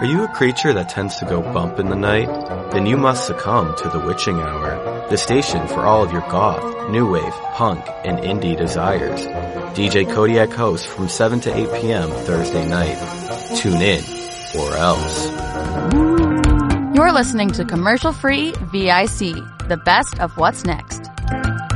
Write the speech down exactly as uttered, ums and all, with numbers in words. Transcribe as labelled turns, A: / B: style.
A: Are you a creature that tends to go bump in the night? Then you must succumb to the Witching Hour, the station for all of your goth, new wave, punk, and indie desires. D J Kodiak hosts from seven to eight p.m. Thursday night. Tune in, or else.
B: You're listening to commercial-free V I C, the best of what's next.